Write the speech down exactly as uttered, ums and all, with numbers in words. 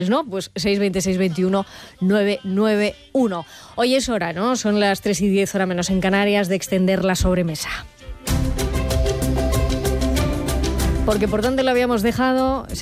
¿no? Pues seis veinte, seis veintiuno, nueve nueve uno. Hoy es hora, ¿no? Son las tres y diez, hora menos en Canarias, de extender la sobremesa. Porque por dónde lo habíamos dejado...